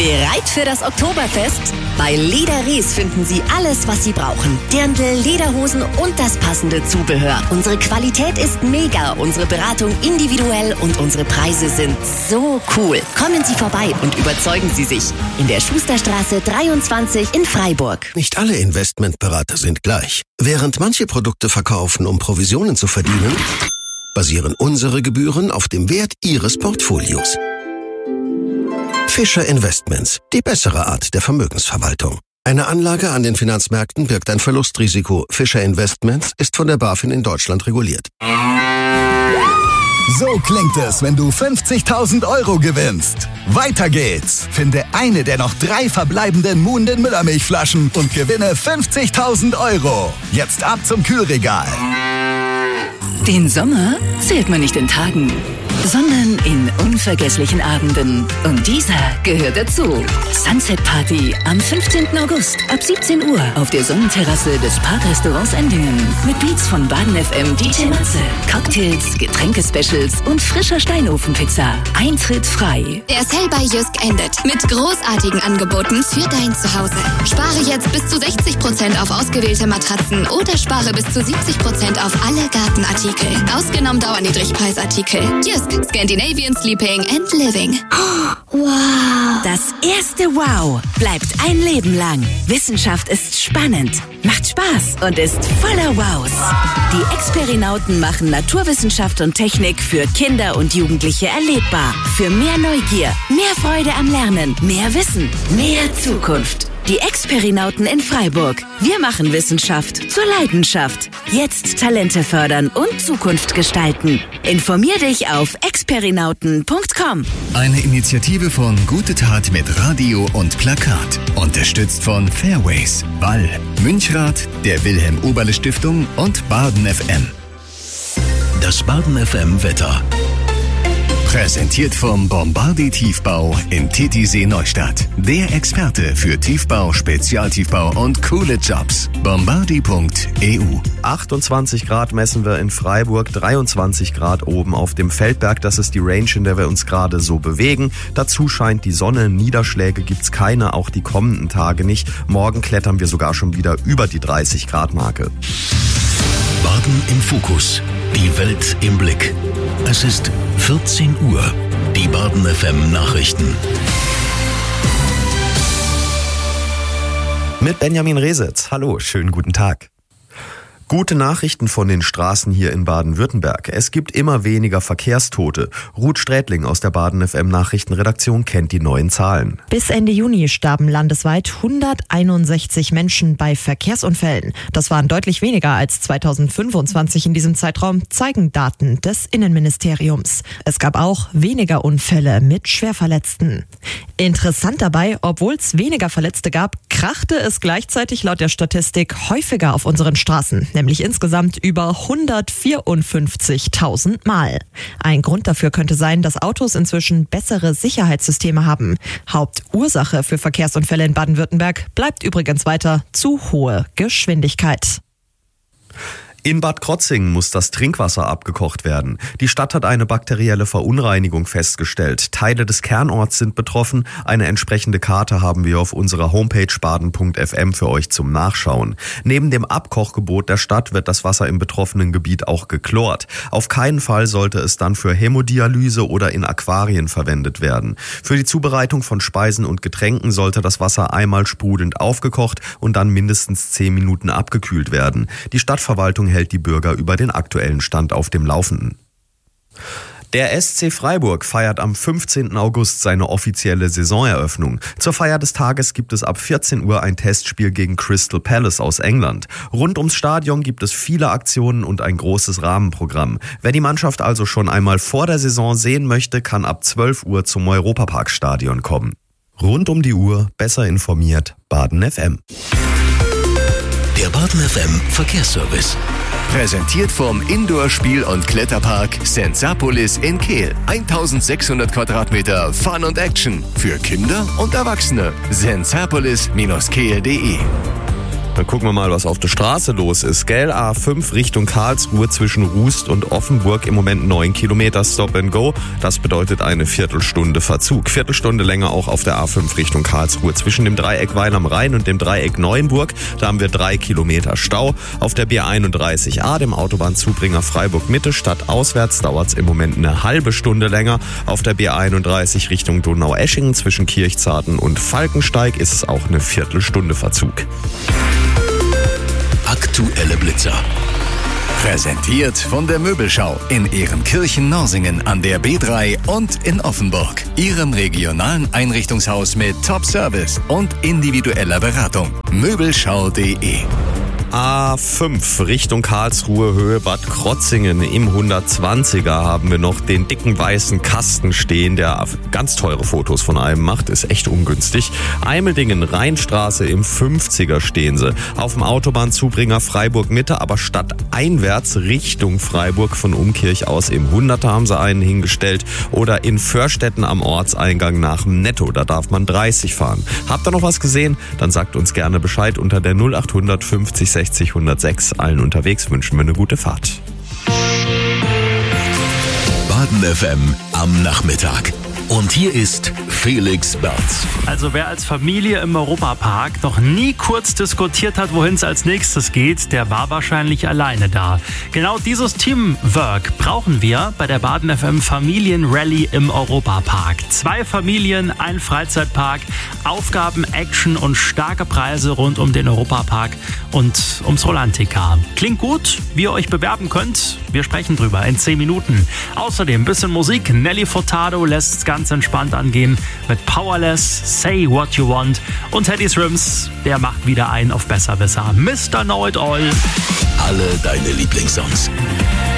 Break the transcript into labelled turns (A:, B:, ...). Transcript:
A: Bereit für das Oktoberfest? Bei Leder Ries finden Sie alles, was Sie brauchen. Dirndl, Lederhosen und das passende Zubehör. Unsere Qualität ist mega, unsere Beratung individuell und unsere Preise sind so cool. Kommen Sie vorbei und überzeugen Sie sich. In der Schusterstraße 23 in Freiburg.
B: Nicht alle Investmentberater sind gleich. Während manche Produkte verkaufen, um Provisionen zu verdienen, basieren unsere Gebühren auf dem Wert Ihres Portfolios. Fischer Investments, die bessere Art der Vermögensverwaltung. Eine Anlage an den Finanzmärkten birgt ein Verlustrisiko. Fischer Investments ist von der BaFin in Deutschland reguliert.
C: So klingt es, wenn du 50.000 Euro gewinnst. Weiter geht's. Finde eine der noch 3 verbleibenden Moon den Müllermilchflaschen und gewinne 50.000 Euro. Jetzt ab zum Kühlregal.
D: Den Sommer zählt man nicht in Tagen, sondern in unvergesslichen Abenden. Und dieser gehört dazu. Sunset Party am 15. August ab 17 Uhr auf der Sonnenterrasse des Parkrestaurants Endingen. Mit Beats von Baden FM DJ Matze, Cocktails, Getränkespecials und frischer Steinofenpizza. Eintritt frei.
E: Der Sale bei Jysk endet mit großartigen Angeboten für dein Zuhause. Spare jetzt bis zu 60% auf ausgewählte Matratzen oder spare bis zu 70% auf alle Gartenartikel. Ausgenommen Dauerniedrigpreisartikel. Jysk, Scandinavian Sleeping and Living.
A: Oh, wow.
D: Das erste Wow bleibt ein Leben lang. Wissenschaft ist spannend, macht Spaß und ist voller Wows. Die Experinauten machen Naturwissenschaft und Technik für Kinder und Jugendliche erlebbar. Für mehr Neugier, mehr Freude am Lernen, mehr Wissen, mehr Zukunft. Die Experinauten in Freiburg. Wir machen Wissenschaft zur Leidenschaft. Jetzt Talente fördern und Zukunft gestalten. Informier dich auf experinauten.com.
F: Eine Initiative von Gute Tat mit Radio und Plakat. Unterstützt von Fairways, Ball, Münchrath, der Wilhelm-Oberle-Stiftung und Baden FM.
B: Das Baden FM Wetter.
F: Präsentiert vom Bombardi Tiefbau in Titisee Neustadt. Der Experte für Tiefbau, Spezialtiefbau und coole Jobs. Bombardi.eu.
G: 28 Grad messen wir in Freiburg, 23 Grad oben auf dem Feldberg. Das ist die Range, in der wir uns gerade so bewegen. Dazu scheint die Sonne, Niederschläge gibt's keine, auch die kommenden Tage nicht. Morgen klettern wir sogar schon wieder über die 30 Grad Marke.
B: Baden im Fokus. Die Welt im Blick. Es ist 14 Uhr. Die Baden FM Nachrichten.
G: Mit Benjamin Resitz. Hallo, schönen guten Tag. Gute Nachrichten von den Straßen hier in Baden-Württemberg. Es gibt immer weniger Verkehrstote. Ruth Strätling aus der Baden FM Nachrichtenredaktion kennt die neuen Zahlen.
H: Bis Ende Juni starben landesweit 161 Menschen bei Verkehrsunfällen. Das waren deutlich weniger als 2025 in diesem Zeitraum, zeigen Daten des Innenministeriums. Es gab auch weniger Unfälle mit Schwerverletzten. Interessant dabei, obwohl es weniger Verletzte gab, krachte es gleichzeitig laut der Statistik häufiger auf unseren Straßen. Nämlich insgesamt über 154.000 Mal. Ein Grund dafür könnte sein, dass Autos inzwischen bessere Sicherheitssysteme haben. Hauptursache für Verkehrsunfälle in Baden-Württemberg bleibt übrigens weiter zu hohe Geschwindigkeit.
G: In Bad Krotzingen muss das Trinkwasser abgekocht werden. Die Stadt hat eine bakterielle Verunreinigung festgestellt. Teile des Kernorts sind betroffen. Eine entsprechende Karte haben wir auf unserer Homepage baden.fm für euch zum Nachschauen. Neben dem Abkochgebot der Stadt wird das Wasser im betroffenen Gebiet auch geklort. Auf keinen Fall sollte es dann für Hämodialyse oder in Aquarien verwendet werden. Für die Zubereitung von Speisen und Getränken sollte das Wasser einmal sprudelnd aufgekocht und dann mindestens 10 Minuten abgekühlt werden. Die Stadtverwaltung hält die Bürger über den aktuellen Stand auf dem Laufenden. Der SC Freiburg feiert am 15. August seine offizielle Saisoneröffnung. Zur Feier des Tages gibt es ab 14 Uhr ein Testspiel gegen Crystal Palace aus England. Rund ums Stadion gibt es viele Aktionen und ein großes Rahmenprogramm. Wer die Mannschaft also schon einmal vor der Saison sehen möchte, kann ab 12 Uhr zum Europaparkstadion kommen. Rund um die Uhr, besser informiert, Baden FM.
B: Der Baden FM Verkehrsservice.
F: Präsentiert vom Indoor-Spiel- und Kletterpark Sensapolis in Kehl. 1600 Quadratmeter Fun und Action für Kinder und Erwachsene. sensapolis-kehl.de
G: Dann gucken wir mal, was auf der Straße los ist. Gell, A5 Richtung Karlsruhe zwischen Rust und Offenburg im Moment 9 Kilometer Stop and Go. Das bedeutet eine Viertelstunde Verzug. Viertelstunde länger auch auf der A5 Richtung Karlsruhe zwischen dem Dreieck Weil am Rhein und dem Dreieck Neuenburg. Da haben wir 3 Kilometer Stau. Auf der B31A, dem Autobahnzubringer Freiburg Mitte, stadtauswärts dauert es im Moment eine halbe Stunde länger. Auf der B31 Richtung Donaueschingen zwischen Kirchzarten und Falkensteig ist es auch eine Viertelstunde Verzug.
F: Aktuelle Blitzer. Präsentiert von der Möbelschau in Ehrenkirchen-Norsingen an der B3 und in Offenburg. Ihrem regionalen Einrichtungshaus mit Top-Service und individueller Beratung. Möbelschau.de.
G: A5 Richtung Karlsruhe, Höhe Bad Krotzingen. Im 120er haben wir noch den dicken weißen Kasten stehen, der ganz teure Fotos von einem macht. Ist echt ungünstig. Eimeldingen, Rheinstraße im 50er stehen sie. Auf dem Autobahnzubringer Freiburg Mitte, aber stadteinwärts Richtung Freiburg von Umkirch aus im 100er haben sie einen hingestellt. Oder in Förstetten am Ortseingang nach dem Netto. Da darf man 30 fahren. Habt ihr noch was gesehen? Dann sagt uns gerne Bescheid unter der 0800 50 60 106. Allen unterwegs wünschen wir eine gute Fahrt.
F: Baden FM am Nachmittag. Und hier ist Felix Berz.
I: Also wer als Familie im Europapark noch nie kurz diskutiert hat, wohin es als nächstes geht, der war wahrscheinlich alleine da. Genau dieses Teamwork brauchen wir bei der Baden FM Familienrallye im Europapark. 2 Familien, ein Freizeitpark, Aufgaben, Action und starke Preise rund um den Europapark und ums Rolantica. Klingt gut, wie ihr euch bewerben könnt? Wir sprechen drüber in 10 Minuten. Außerdem ein bisschen Musik. Nelly Furtado lässt es ganz entspannt angehen mit Powerless, Say What You Want und Teddy Swims, der macht wieder einen auf Besserwisser. Mr. Know It All.
F: Alle deine Lieblingssongs.